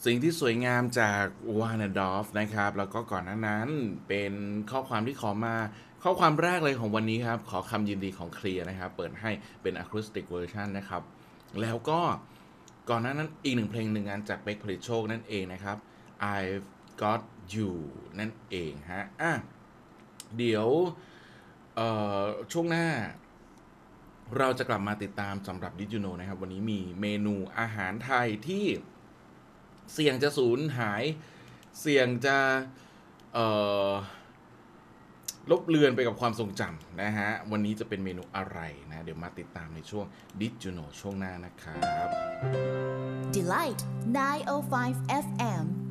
สิ่งที่สวยงามจากวานาดอฟนะครับแล้วก็ก่อนหน้านั้นเป็นข้อความที่ขอมาข้อความแรกเลยของวันนี้ครับขอคำยินดีของเคลียร์นะครับเปิดให้เป็นอะคูสติกเวอร์ชันนะครับแล้วก็ก่อนหน้านั้นอีกหนึ่งเพลงหนึ่งงานจากเป๊กผลิตโชคนั่นเองนะครับ I've Got You นั่นเองฮะเดี๋ยวช่วงหน้าเราจะกลับมาติดตามสำหรับ Did You Know นะครับวันนี้มีเมนูอาหารไทยที่เสี่ยงจะสูญหายเสี่ยงจะลบเลือนไปกับความทรงจำนะฮะวันนี้จะเป็นเมนูอะไรนะเดี๋ยวมาติดตามในช่วง Did You Know ช่วงหน้านะครับ Delight 905 FM